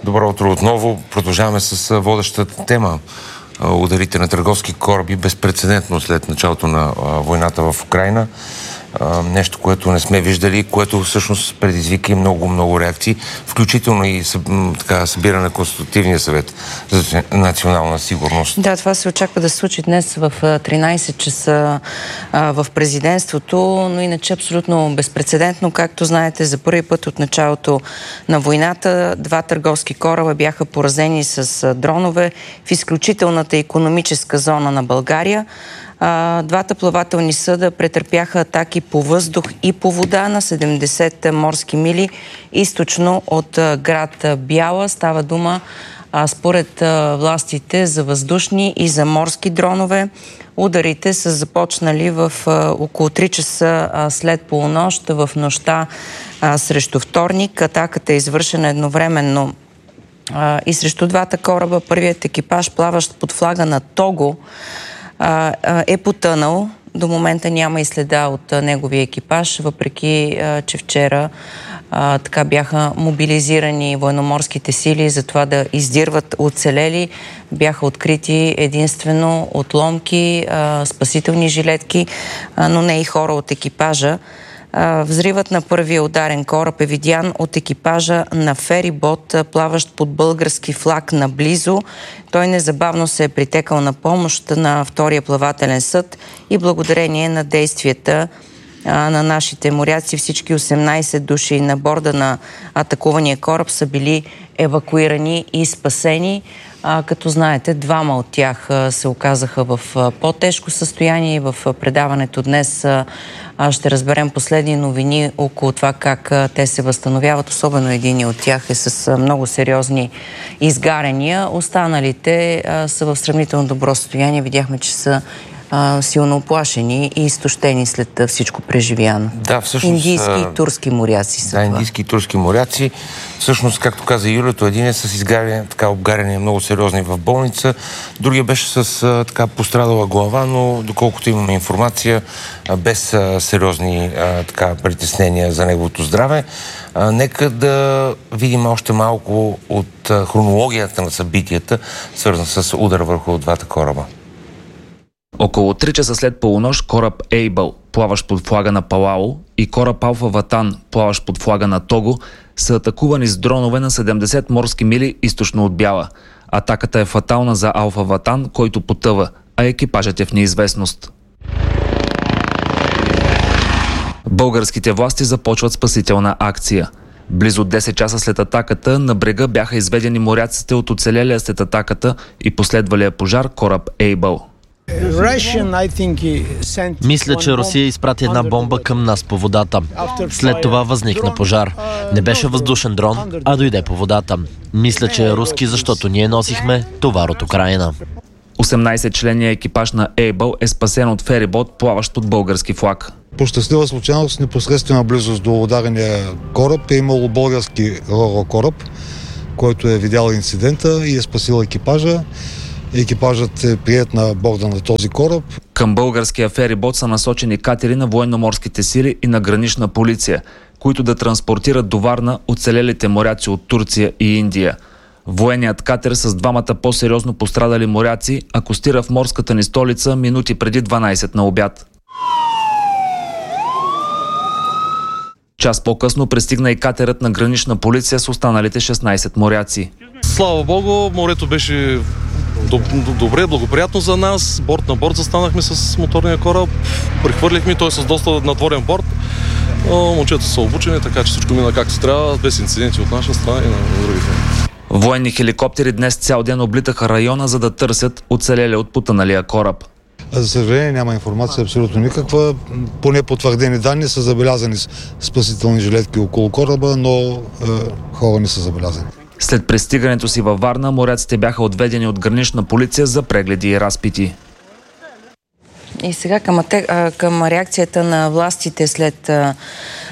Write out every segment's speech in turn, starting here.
Добро утро отново. Продължаваме с водещата тема. Ударите на търговски кораби безпрецедентно след началото на войната в Украйна. Нещо, което не сме виждали, което всъщност предизвика и много реакции, включително и събиране на Консултативния съвет за национална сигурност. Да, това се очаква да се случи днес в 13 часа в президентството, но иначе абсолютно безпрецедентно. Както знаете, за първи път от началото на войната 2 търговски кораба бяха поразени с дронове в изключителната икономическа зона на България. 2 плавателни съда претърпяха атаки по въздух и по вода на 70 морски мили източно от град Бяла. Става дума според властите за въздушни и за морски дронове. Ударите са започнали в около 3 часа след полунощ в нощта срещу вторник. Атаката е извършена едновременно и срещу 2 кораба. Първият екипаж, плаващ под флага на Того, е потънал. До момента няма и следа от неговия екипаж, въпреки че вчера бяха мобилизирани военноморските сили за това да издирват оцелели. Бяха открити единствено отломки, спасителни жилетки, но не и хора от екипажа. Взривът на първия ударен кораб е видян от екипажа на ферибот, плаващ под български флаг наблизо. Той незабавно се е притекал на помощ на втория плавателен съд и благодарение на действията на нашите моряци всички 18 души на борда на атакувания кораб са били евакуирани и спасени. Като знаете, 2 от тях се оказаха в по-тежко състояние и в предаването днес ще разберем последни новини около това как те се възстановяват. Особено един от тях е с много сериозни изгаряния. Останалите са в сравнително добро състояние. Видяхме, че са силно оплашени и изтощени след всичко преживяно. Да, всъщност, индийски и турски моряци са това. Индийски и турски моряци. Всъщност, както каза Юлето, един е с изгаряне, обгаряне много сериозни в болница, другия беше с пострадала глава, но доколкото имаме информация, без сериозни притеснения за неговото здраве. Нека да видим още малко от хронологията на събитията, свързана с удара върху 2 кораба. Около 3 часа след полунощ кораб Ейбъл, плаващ под флага на Палао, и кораб Алфа Ватан, плаващ под флага на Того, са атакувани с дронове на 70 морски мили източно от Бяла. Атаката е фатална за Алфа Ватан, който потъва, а екипажът е в неизвестност. Българските власти започват спасителна акция. Близо 10 часа след атаката на брега бяха изведени моряците от оцелелия след атаката и последвалия пожар кораб Ейбъл. Мисля, че Русия изпрати една бомба към нас по водата. След това възникна пожар. Не беше въздушен дрон, а дойде по водата. Мисля, че е руски, защото ние носихме товар от Украйна. 18-членния екипаж на Ейбъл е спасен от ферибот, плаващ под български флаг. По щастлива случайност, непосредствена близост до ударения кораб е имало български ро-ро кораб, който е видял инцидента и е спасил екипажа. Екипажът е приет на борда на този кораб. Към българския ферибот са насочени катери на военноморските сили и на гранична полиция, които да транспортират до Варна оцелелите моряци от Турция и Индия. Военният катер с 2 по-сериозно пострадали моряци акостира в морската ни столица минути преди 12 на обяд. Час по-късно пристигна и катерът на гранична полиция с останалите 16 моряци. Слава Богу, морето беше добре, благоприятно за нас. Борт на борт застанахме с моторния кораб. Прехвърлихме, той с доста надворен борт. Момчета са обучени, така че всичко мина както трябва, без инциденти от наша страна и на другите. Военни хеликоптери днес цял ден облитаха района, за да търсят оцелели от потъналия кораб. За съжаление няма информация абсолютно никаква. По непотвърдени данни са забелязани спасителни жилетки около кораба, но хора не са забелязани. След пристигането си във Варна, моряците бяха отведени от гранична полиция за прегледи и разпити. И сега към реакцията на властите след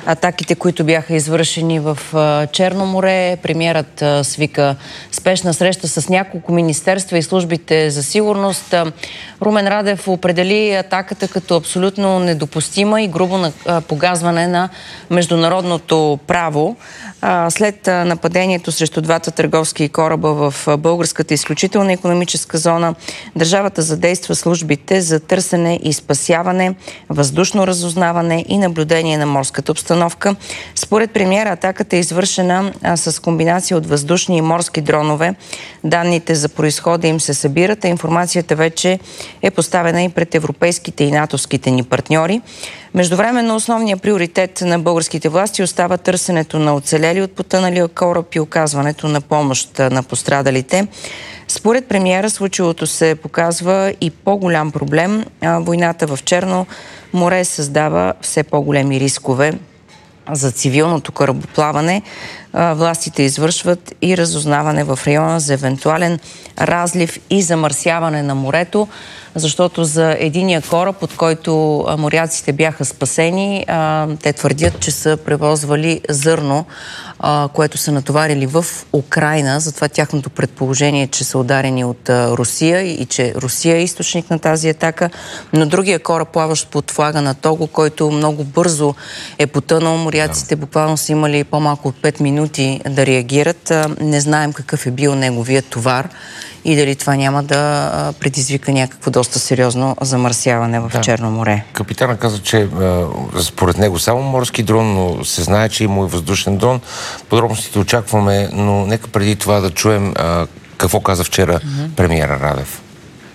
атаките, които бяха извършени в Черно море. Премиерът свика спешна среща с няколко министерства и службите за сигурност. Румен Радев определи атаката като абсолютно недопустима и грубо погазване на международното право. След нападението срещу двата търговски кораба в българската изключителна икономическа зона, държавата задейства службите за търсене и спасяване, въздушно разузнаване и наблюдение на морската обстановка. Според премиера, атаката е извършена с комбинация от въздушни и морски дронове. Данните за произхода им се събират, а информацията вече е поставена и пред европейските и натовските ни партньори. Междувременно основният приоритет на българските власти остава търсенето на оцелели от потъналия кораб и оказването на помощ на пострадалите. Според премиера, случилото се показва и по-голям проблем. Войната в Черно море създава все по-големи рискове за цивилното корабоплаване. Властите извършват и разузнаване в района за евентуален разлив и замърсяване на морето, защото за единия кораб, от който моряците бяха спасени, те твърдят, че са превозвали зърно, което са натоварили в Украйна. Затова тяхното предположение е, че са ударени от Русия и че Русия е източник на тази атака. Но другия кораб, плаващ под флага на Того, който много бързо е потънал, моряците буквално са имали по-малко от 5 минути да реагират. Не знаем какъв е бил неговият товар и дали това няма да предизвика някакво доста сериозно замърсяване в Черно море. Капитана каза, че според него само морски дрон, но се знае, че има и въздушен дрон. Подробностите очакваме, но нека преди това да чуем какво каза вчера премиера Радев.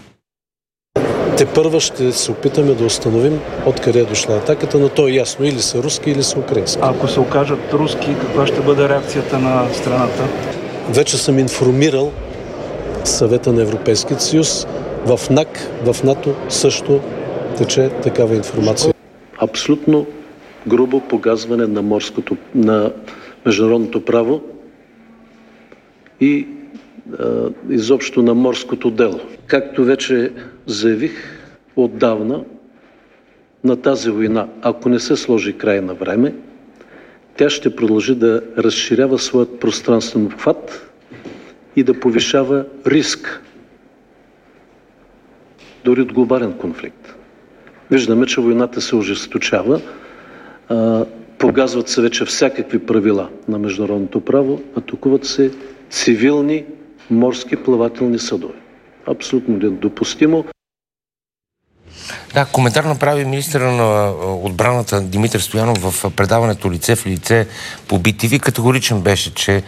Тепърва ще се опитаме да установим откъде е дошла атаката, но то е ясно, или са руски, или са украински. Ако се окажат руски, каква ще бъде реакцията на страната? Вече съм информирал Съвета на Европейския съюз. В НАК, в НАТО също тече такава информация. Абсолютно грубо погазване на международното право и изобщо на морското дело. Както вече заявих отдавна, на тази война, ако не се сложи край на време, тя ще продължи да разширява своят пространствен обхват и да повишава риск дори от глобален конфликт. Виждаме, че войната се ожесточава, погазват се вече всякакви правила на международното право, атакуват се цивилни морски плавателни съдове. Абсолютно недопустимо. Да, коментар направи министъра на отбраната Димитър Стоянов в предаването Лице в лице по BTV. Категоричен беше, че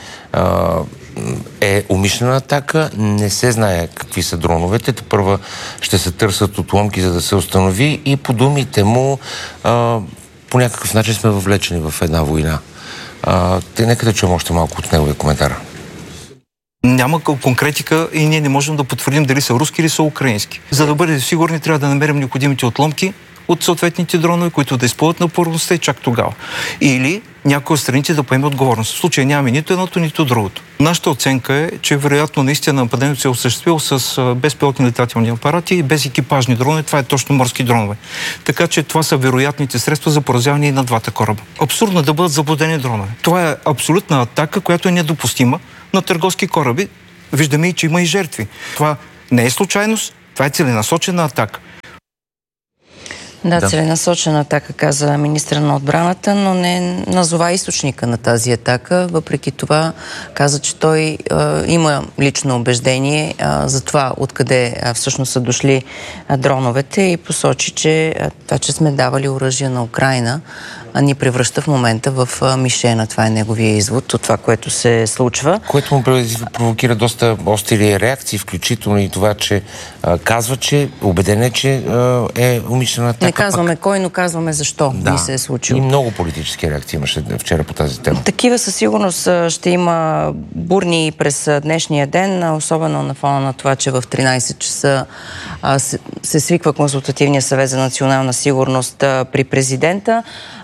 е умишлена атака. Не се знае какви са дроновете. Тепърва ще се търсят отломки, за да се установи, и по думите му по някакъв начин сме въвлечени в една война. Нека да чуем още малко от неговия коментар. Няма конкретика и ние не можем да потвърдим дали са руски или са украински. За да бъдем сигурни, трябва да намерим необходимите отломки от съответните дронове, които да изпълнят напорността и чак тогава. Или някои от страните да поеме отговорност. В случая нямаме нито едното, нито другото. Нашата оценка е, че вероятно наистина нападението се е осъществило с безпилотни летателни апарати и без екипажни дронове. Това е точно морски дронове. Така че това са вероятните средства за поразяване и на двата кораба. Абсурдно да бъдат заблудени дронове. Това е абсолютна атака, която е недопустима на търговски кораби. Виждаме и, че има и жертви. Това не е случайност, това е целенасочена атака. Да, целенасочена атака, каза министъра на отбраната, но не назова източника на тази атака. Въпреки това каза, че той има лично убеждение за това откъде всъщност са дошли дроновете, и посочи, че това, че сме давали оръжие на Украйна, ни превръща в момента в мишена. Това е неговия извод от това, което се случва. Което му провокира доста остри реакции, включително и това, че казва, че убеден е, че е умишлена атака. Не казваме кой, но казваме защо ни се е случило. И много политически реакции имаше вчера по тази тема. Такива със сигурност ще има бурни през днешния ден, особено на фона на това, че в 13 часа се свиква Консултативния съвет за национална сигурност при президента.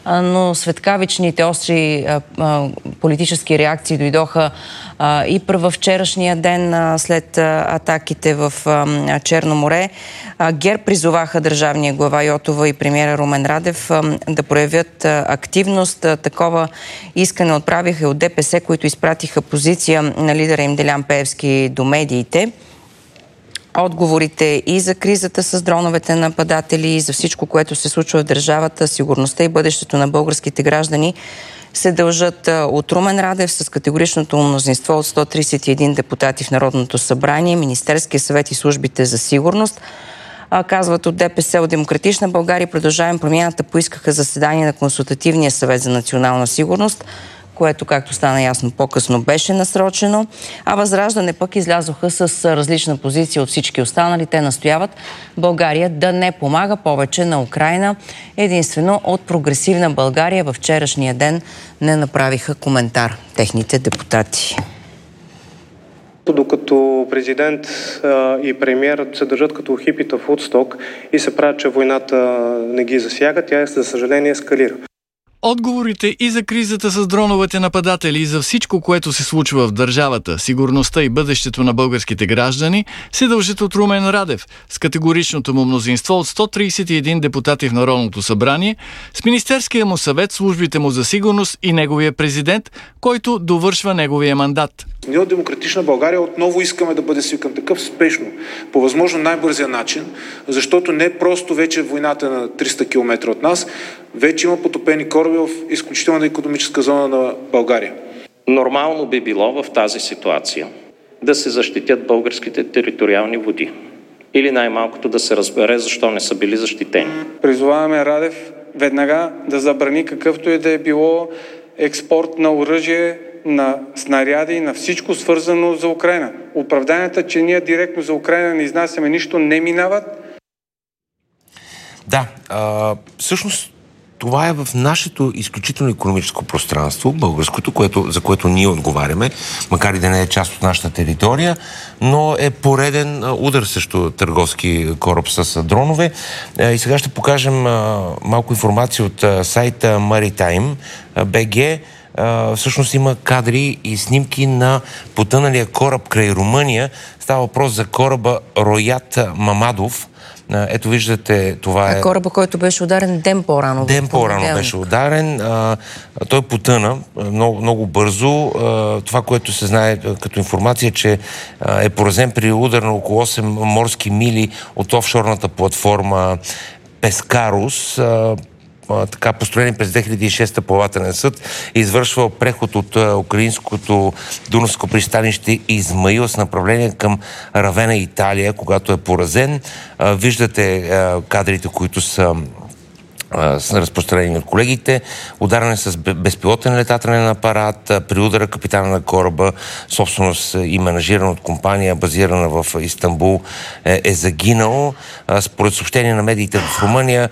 но светкавичните остри политически реакции дойдоха и във вчерашния ден след атаките в Черно море. ГЕРБ призоваха държавния глава Йотова и премиера Румен Радев да проявят активност. Такова искане отправиха и от ДПС, които изпратиха позиция на лидера им Делян Пеевски до медиите. Отговорите и за кризата с дроновете нападатели, и за всичко, което се случва в държавата, сигурността и бъдещето на българските граждани се дължат от Румен Радев с категоричното мнозинство от 131 депутати в Народното събрание, Министерския съвет и службите за сигурност. Казват от ДПС, от Демократична България, Продължаваме промяната поискаха заседание на Консултативния съвет за национална сигурност, което, както стана ясно по-късно, беше насрочено. А Възраждане пък излязоха с различна позиция от всички останали. Те настояват България да не помага повече на Украйна. Единствено от Прогресивна България във вчерашния ден не направиха коментар техните депутати. Докато президент и премиер се държат като хипита в Удсток и се правят, че войната не ги засяга, тя, за съжаление, ескалира. Отговорите и за кризата с дроновете нападатели и за всичко, което се случва в държавата, сигурността и бъдещето на българските граждани, се дължат от Румен Радев с категоричното му мнозинство от 131 депутати в Народното събрание, с Министерския му съвет, службите му за сигурност и неговия президент, който довършва неговия мандат. Ние от Демократична България отново искаме да бъде свикан такъв спешно, по възможно най-бързия начин, защото не просто вече войната на 300 км от нас, вече има потопени кораби в изключителна икономическа зона на България. Нормално би било в тази ситуация да се защитят българските териториални води. Или най-малкото да се разбере защо не са били защитени. Призоваваме Радев веднага да забрани какъвто и да е било експорт на оръжие, на снаряди и на всичко свързано за Украйна. Оправданията, че ние директно за Украйна не изнасяме нищо, не минават. Да, всъщност това е в нашето изключително икономическо пространство, българското, за което ние отговаряме, макар и да не е част от нашата територия, но е пореден удар срещу търговски кораб с дронове. И сега ще покажем малко информация от сайта Maritime.bg. Всъщност има кадри и снимки на потъналия кораб край Румъния. Става въпрос за кораба Роят Мамадов. Ето виждате, това е... Кораба, който беше ударен ден по-рано. Ден по-рано беше ударен. Той потъна много, много бързо. Това, което се знае като информация, че е поразен при удар на около 8 морски мили от офшорната платформа Пескарус. Така построен през 2006 плавателен съд, е извършвал преход от украинското Дунавско пристанище Измаил с направление към Равена, Италия, когато е поразен. Виждате кадрите, които са разпространени от колегите. Ударен с безпилотен летателен апарат. При удара капитана на кораба, собственост и менажиран от компания, базирана в Истанбул, е загинал. Според съобщение на медиите в Румъния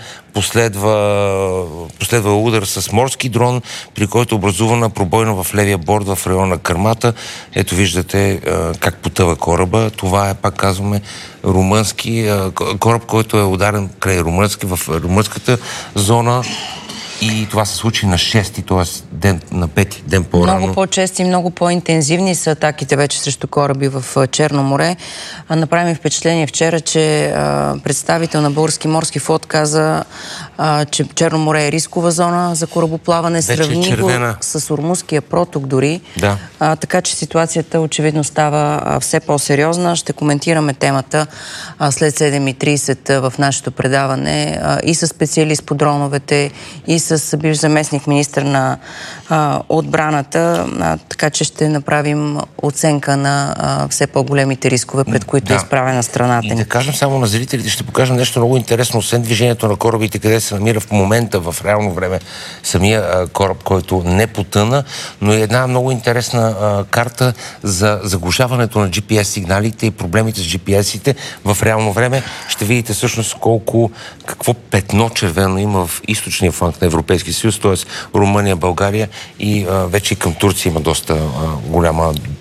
последва удар с морски дрон, при който е образувана пробойна в левия борд в района на кърмата. Ето виждате как потъва кораба. Това е, пак казваме, румънски кораб, който е ударен край румънски, в румънската зона. И това се случи на 6-ти, т.е. на 5-ти ден по-рано. Много по-чести, много по-интензивни са атаките вече срещу кораби в Черно море. Направи впечатление вчера, че представител на Български морски флот каза, че Черно море е рискова зона за корабоплаване. Сравни го с Ормузския проток дори. Да. Така че ситуацията очевидно става все по-сериозна. Ще коментираме темата след 7:30 в нашето предаване и с специалист по дроновете, и с бивш заместник министър на отбраната, така че ще направим оценка на все по-големите рискове, пред които е изправена страната ни. И да кажем само на зрителите, ще покажем нещо много интересно, освен движението на корабите, къде се намира в момента, в реално време, самия кораб, който не потъна, но и една много интересна карта за заглушаването на GPS сигналите и проблемите с GPS-ите в реално време. Ще видите всъщност какво петно червено има в източния фланг на Европейския съюз, т.е. Румъния, България и вече и към Турция има доста голяма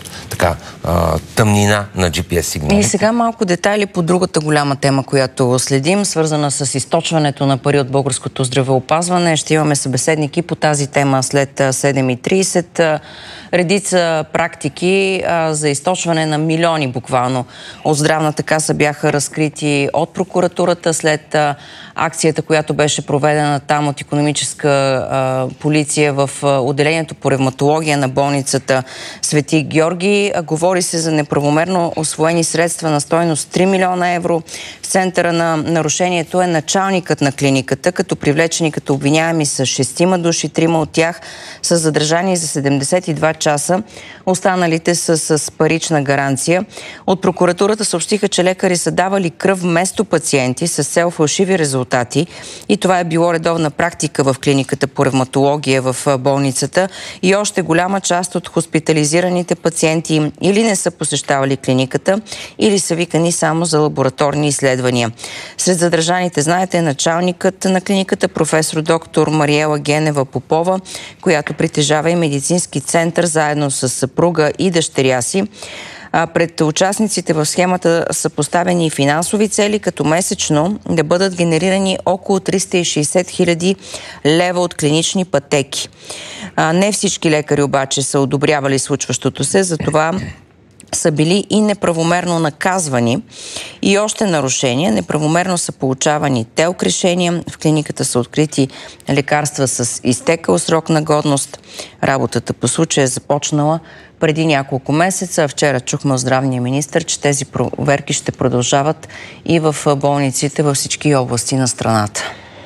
тъмнина на GPS сигнали. И сега малко детайли по другата голяма тема, която следим, свързана с източването на пари от българското здравеопазване. Ще имаме събеседники по тази тема след 7:30. Редица практики за източване на милиони буквално от здравната каса бяха разкрити от прокуратурата след акцията, която беше проведена там от икономическа полиция в отделението по ревматология на болницата Свети Георги. Говори се за неправомерно усвоени средства на стойност 3 милиона евро. В центъра на нарушението е началникът на клиниката, като привлечени като обвиняеми са 6 души, 3 от тях са задържани за 72 часа. Останалите са с парична гаранция. От прокуратурата съобщиха, че лекари са давали кръв вместо пациенти с цел фалшиви резултати и това е било редовна практика в клиниката по ревматология в болницата и още голяма част от хоспитализираните пациенти или не са посещавали клиниката, или са викани само за лабораторни изследвания. Сред задържаните, знаете, е началникът на клиниката професор доктор Мариела Генева Попова, която притежава и медицински център заедно с съпруга и дъщеря си. Пред участниците в схемата са поставени и финансови цели, като месечно да бъдат генерирани около 360 хиляди лева от клинични пътеки. Не всички лекари обаче са одобрявали случващото се, затова са били и неправомерно наказвани. И още нарушения. Неправомерно са получавани ТЕЛК решения. В клиниката са открити лекарства с изтекал срок на годност. Работата по случая е започнала преди няколко месеца. Вчера чухме от здравния министър, че тези проверки ще продължават и в болниците във всички области на страната.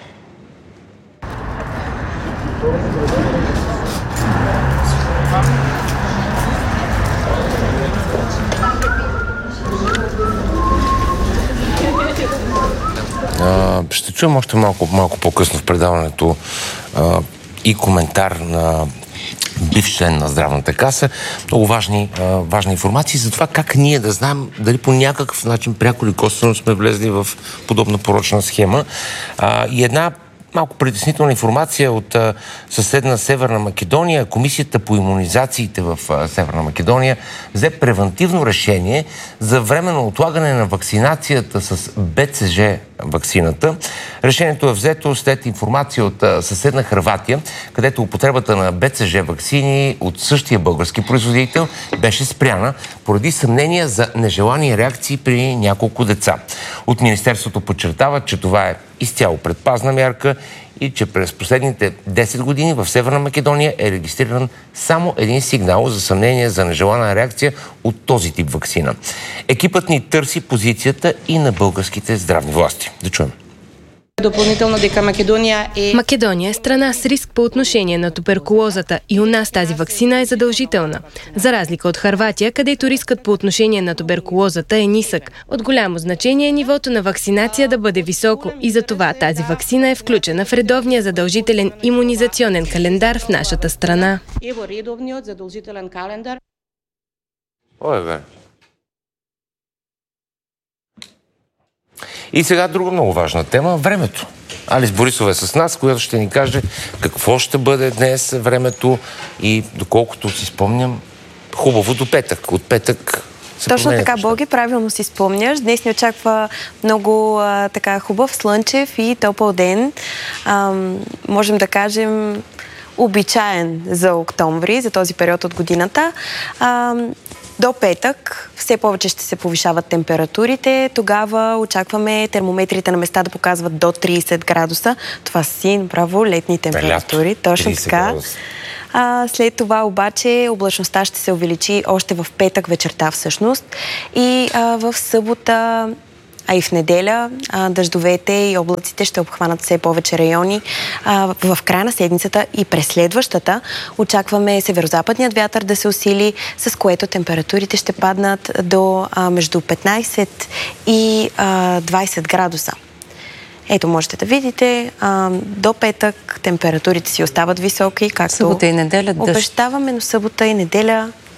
Ще чуем още малко по-късно в предаването и коментар на бивш член на здравната каса. Много важни информации за това как ние да знаем дали по някакъв начин пряко или косвено сме влезли в подобна порочна схема. И една малко притеснителна информация от съседна Северна Македония. Комисията по имунизациите в Северна Македония взе превантивно решение за временно отлагане на вакцинацията с БЦЖ ваксината. Решението е взето след информация от съседна Хърватия, където употребата на БЦЖ ваксини от същия български производител беше спряна поради съмнения за нежелани реакции при няколко деца. От Министерството подчертават, че това е изцяло предпазна мярка и че през последните 10 години в Северна Македония е регистриран само един сигнал за съмнение за нежелана реакция от този тип ваксина. Екипът ни търси позицията и на българските здравни власти. Да чуем. Допълнително дека Македония е страна с риск по отношение на туберкулозата и у нас тази ваксина е задължителна. За разлика от Хърватия, където рискът по отношение на туберкулозата е нисък. От голямо значение е нивото на вакцинация да бъде високо и за това тази ваксина е включена в редовния задължителен имунизационен календар в нашата страна. И сега друга много важна тема – времето. Алис Борисова е с нас, която ще ни каже какво ще бъде днес времето и доколкото си спомням, хубаво до петък. От петък се точно така, Боги, правилно си спомняш. Днес ни очаква много така хубав, слънчев и топъл ден. Можем да кажем обичаен за октомври, за този период от годината. До петък все повече ще се повишават температурите. Тогава очакваме термометрите на места да показват до 30 градуса. Това си направо летни температури. Точно така. След това обаче облачността ще се увеличи още в петък вечерта всъщност. И в събота, а и в неделя дъждовете и облаците ще обхванат все повече райони. В края на седмицата и през следващата очакваме северозападният вятър да се усили, с което температурите ще паднат до между 15 и 20 градуса. Ето, можете да видите, до петък температурите си остават високи, както събота и неделя дъжд. Обещаваме, но събота и неделя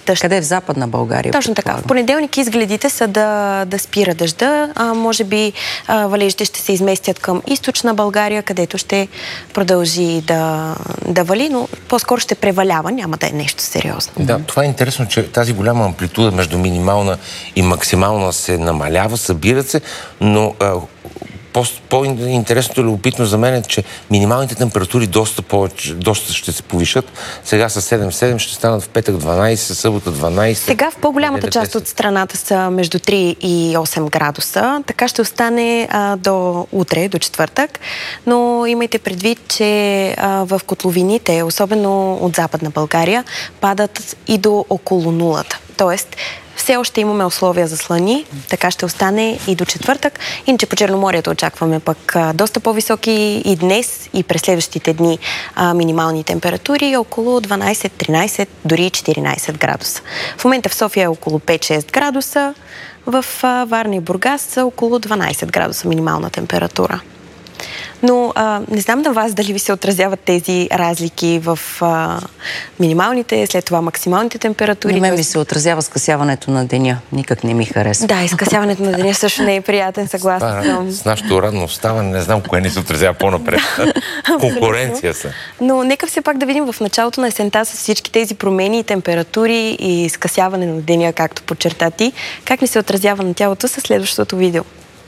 дъжд. Къде в Западна България? Точно така. В понеделник изгледите са да спира дъжда. Може би валежите ще се изместят към източна България, където ще продължи да вали, но по-скоро ще превалява, няма да е нещо сериозно. Да, това е интересно, че тази голяма амплитуда между минимална и максимална се намалява, събират се, но по-интересното и любопитно за мен е, че минималните температури доста ще се повишат. Сега са 7-7, ще станат в петък 12, събота 12. Сега в по-голямата част от страната са между 3 и 8 градуса. Така ще остане до утре, до четвъртък. Но имайте предвид, че в котловините, особено от Западна България, падат и до около нулата. Тоест, все още имаме условия за слани, така ще остане и до четвъртък. Иначе по Черноморието очакваме пък доста по-високи и днес, и през следващите дни минимални температури, около 12, 13, дори 14 градуса. В момента в София е около 5-6 градуса, в Варна и Бургас са около 12 градуса минимална температура. Но не знам на вас дали ви се отразяват тези разлики в минималните, след това максималните температури. На мен ми се отразява скъсяването на деня. Никак не ми харесва. Да, и скъсяването на деня също не е приятен, съгласен съм. С нашото ранно вставане не знам кое ни се отразява по-напред. Конкуренция са. Но нека все пак да видим в началото на есента с всички тези промени, температури и скъсяване на деня, както подчерта ти, как ни се отразява на тялото със следващото видео.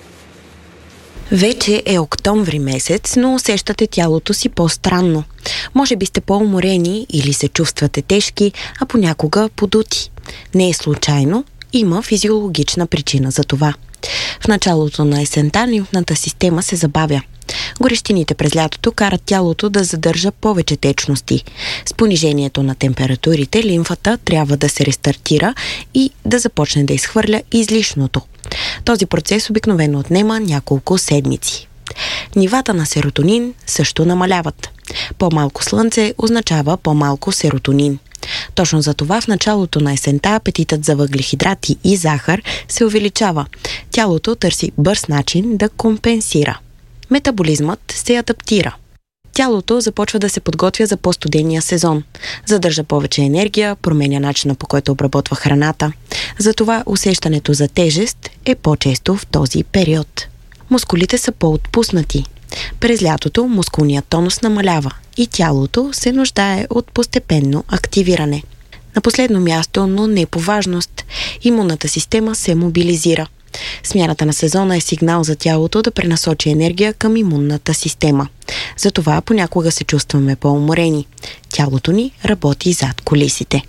Вече е октомври месец, но усещате тялото си по-странно. Може би сте по-уморени или се чувствате тежки, а понякога подути. Не е случайно, има физиологична причина за това. В началото на есента лимфната система се забавя. Горещините през лятото карат тялото да задържа повече течности. С понижението на температурите лимфата трябва да се рестартира и да започне да изхвърля излишното. Този процес обикновено отнема няколко седмици. Нивата на серотонин също намаляват. По-малко слънце означава по-малко серотонин. Точно за това в началото на есента апетитът за въглехидрати и захар се увеличава. Тялото търси бърз начин да компенсира. Метаболизмът се адаптира. Тялото започва да се подготвя за по-студения сезон. Задържа повече енергия, променя начина, по който обработва храната. Затова усещането за тежест е по-често в този период. Мускулите са по-отпуснати. През лятото мускулният тонус намалява и тялото се нуждае от постепенно активиране. На последно място, но не по важност, имунната система се мобилизира. Смяната на сезона е сигнал за тялото да пренасочи енергия към имунната система. Затова понякога се чувстваме по-уморени. Тялото ни работи зад кулисите.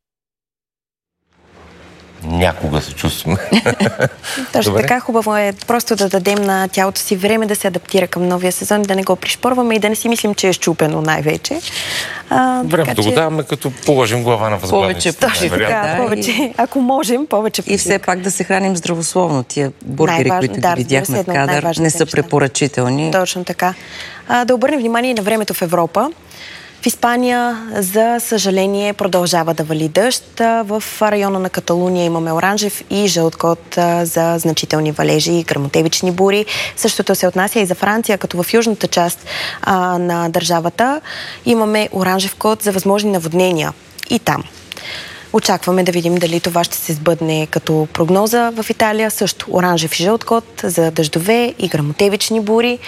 Някога се чувстваме. Точно така, хубаво е просто да дадем на тялото си време да се адаптира към новия сезон, да не го пришпорваме и да не си мислим, че е счупено най-вече. Времето го даваме, като положим глава на възглавницата. Точно така, повече, ако можем, повече. И все пак да се храним здравословно. Тия бургери, които ги видяхме в кадър, не са препоръчителни. Точно така. Да обърнем внимание на времето в Европа. В Испания, за съжаление, продължава да вали дъжд. В района на Каталуния имаме оранжев и жълт код за значителни валежи и гръмотевични бури. Същото се отнася и за Франция, като в южната част на държавата имаме оранжев код за възможни наводнения. И там. Очакваме да видим дали това ще се сбъдне като прогноза в Италия. Също оранжев и жълт код за дъждове и гръмотевични бури.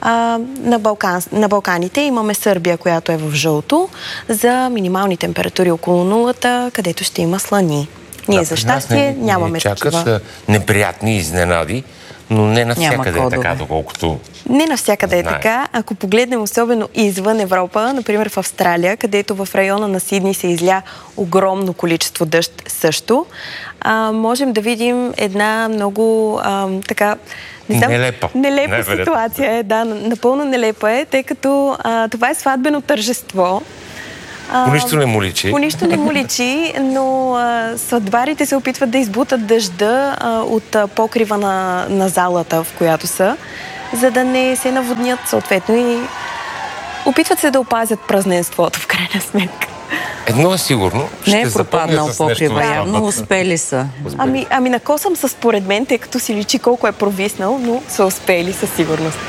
На Балканите имаме Сърбия, която е в жълто, за минимални температури около нулата, където ще има слани. Ние за щастие нямаме такива. Чакат неприятни изненади, но не навсякъде е така, доколкото... Не навсякъде е така. Ако погледнем особено извън Европа, например в Австралия, където в района на Сидни се изля огромно количество дъжд също, можем да видим една много нелепа ситуация. Да, напълно нелепа е, тъй като това е сватбено тържество. По нищо не му личи. По нищо не му личи, но сватбарите се опитват да избутат дъжда от покрива на залата, в която са, за да не се наводнят съответно и опитват се да опазят празненството в крайна сметка. Едно е сигурно. Не е пропаднал покрива, явно успели са. Ами накосам се според мен, тъй като си личи колко е провиснал, но са успели със сигурност.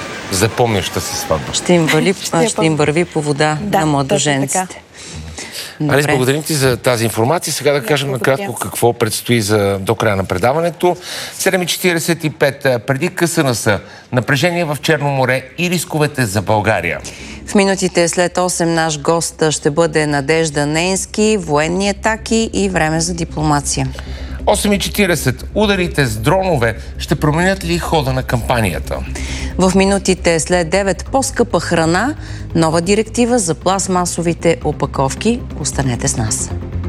Запомняща се сватба. Ще им върви по вода на младоженците. Алис, благодарим ти за тази информация. Сега да кажем накратко какво предстои до края на предаването. 7:45. Преди КСНС, напрежение в Черно море и рисковете за България. В минутите след 8 наш гост ще бъде Надежда Нейнски, военни атаки и време за дипломация. 8:40. Ударите с дронове ще променят ли хода на кампанията? В минутите след 9 по-скъпа храна, нова директива за пластмасовите опаковки. Останете с нас.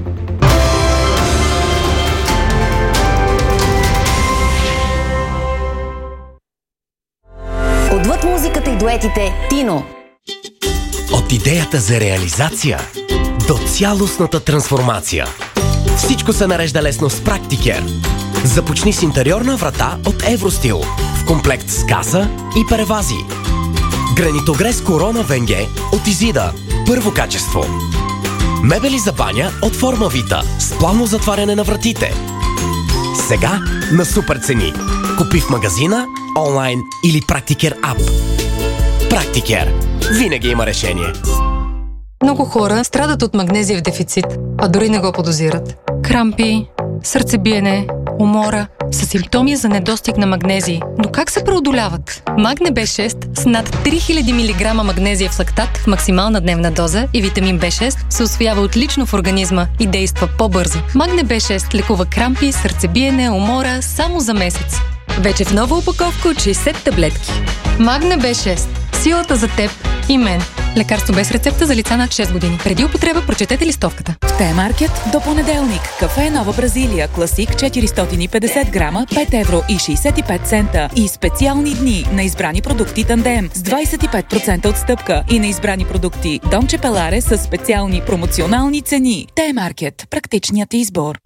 Отвъд музиката и дуетите, Тино. От идеята за реализация до цялостната трансформация. Всичко се нарежда лесно с Практикер. Започни с интериорна врата от Евростил в комплект с каса и превази. Гранитогрес Корона Венге от Изида. Първо качество. Мебели за баня от Форма Вита с плавно затваряне на вратите. Сега на супер цени. Купи в магазина, онлайн или Практикер ап. Практикер. Винаги има решение. Много хора страдат от магнезиев дефицит, а дори не го подозират. Крампи, сърцебиене, умора са симптоми за недостиг на магнезий. Но как се преодоляват? Магне B6 с над 3000 мг магнезиев лактат в максимална дневна доза и витамин B6 се усвоява отлично в организма и действа по-бързо. Магне B6 лекува крампи, сърцебиене, умора само за месец. Вече в нова опаковка от 60 таблетки. Магне B6. Силата за теб и мен. Лекарство без рецепта за лица над 6 години. Преди употреба прочетете листовката. В Т-маркет до понеделник. Кафе Нова Бразилия. Класик 450 грама, 5 евро и 65 цента. И специални дни на избрани продукти Тандем с 25% отстъпка. И на избрани продукти Донче Пеларе с специални промоционални цени. Т-маркет. Практичният избор.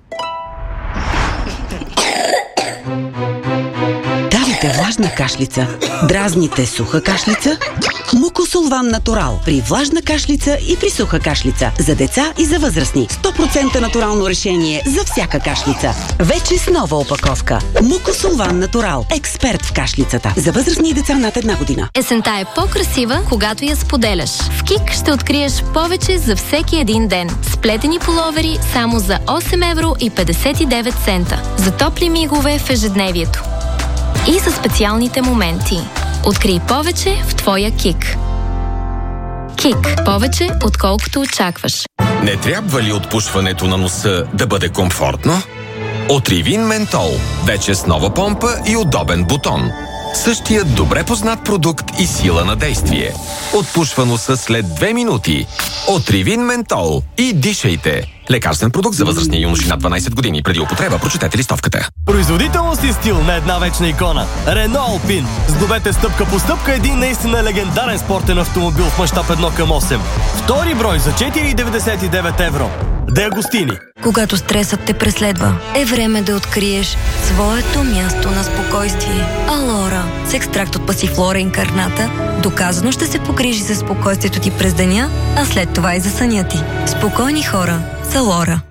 Давите влажна кашлица, дразните суха кашлица, Мукосулван Натурал при влажна кашлица и при суха кашлица. За деца и за възрастни. 100% натурално решение за всяка кашлица. Вече с нова опаковка. Мукосулван Натурал. Експерт в кашлицата. За възрастни и деца над 1 година. Есента е по-красива, когато я споделяш. В КИК ще откриеш повече за всеки един ден. Сплетени пуловери само за 8 евро и 59 цента. За топли мигове в ежедневието. И за специалните моменти. Открий повече в твоя КИК. КИК. Повече, отколкото очакваш. Не трябва ли отпушването на носа да бъде комфортно? Отривин Ментол. Вече с нова помпа и удобен бутон. Същият добре познат продукт и сила на действие. Отпушва носа след 2 минути. Отривин Ментол. И дишайте. Лекарствен продукт за възрастни юноши над 12 години. Преди употреба прочетете листовката. Производителност и стил на една вечна икона. Рено Алпин. Сдобете стъпка по стъпка един наистина легендарен спортен автомобил в мащаб 1:8. Втори брой за 4,99 евро. Де Агустини. Когато стресът те преследва, е време да откриеш своето място на спокойствие. Алора с екстракт от пасифлора инкарната доказано ще се погрижи за спокойствието ти през деня, а след това и за съня ти. Спокойни хора с Алора.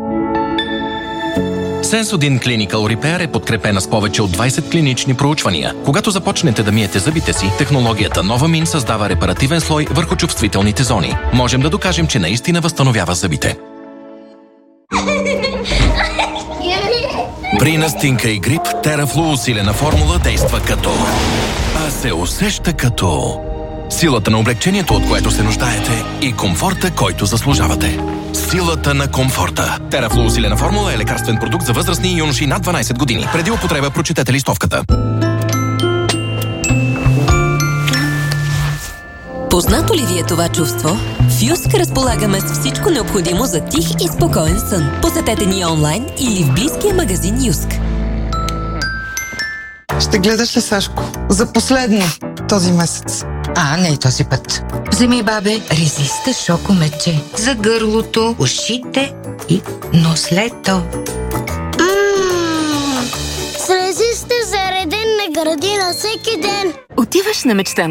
Sensodyne Clinical Repair е подкрепена с повече от 20 клинични проучвания. Когато започнете да миете зъбите си, технологията Novamine създава репаративен слой върху чувствителните зони. Можем да докажем, че наистина възстановява зъбите. При настинка и грип, Терафлу усилена формула действа като... а се усеща като... силата на облегчението, от което се нуждаете, и комфорта, който заслужавате. Силата на комфорта. Терафлу усилена формула е лекарствен продукт за възрастни и юноши над 12 години. Преди употреба прочетете листовката. Познато ли ви е това чувство? В Юск разполагаме с всичко необходимо за тих и спокоен сън. Посетете ни онлайн или в близкия магазин Юск. Ще гледаш ли, Сашко? За последно този месец. Не и този път. Вземи, бабе, резиста шокомече. За гърлото, ушите и нослето. С резиста зареден на градина всеки ден. Отиваш на мечта